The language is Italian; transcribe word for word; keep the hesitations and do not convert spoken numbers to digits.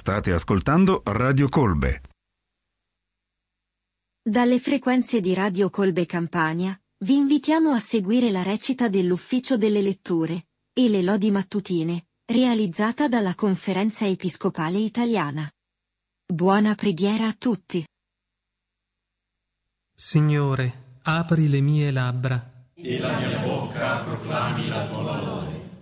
State ascoltando Radio Colbe. Dalle frequenze di Radio Colbe Campania, vi invitiamo a seguire la recita dell'Ufficio delle Letture e le Lodi Mattutine, realizzata dalla Conferenza Episcopale Italiana. Buona preghiera a tutti. Signore, apri le mie labbra e la mia bocca proclami la tua lode.